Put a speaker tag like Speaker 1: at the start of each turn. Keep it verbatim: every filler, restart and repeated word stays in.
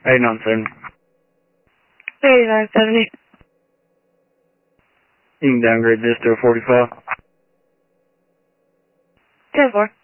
Speaker 1: eighty-nine seventy.
Speaker 2: eighty-nine seventy.
Speaker 1: You can downgrade this to a forty-five.
Speaker 2: ten four.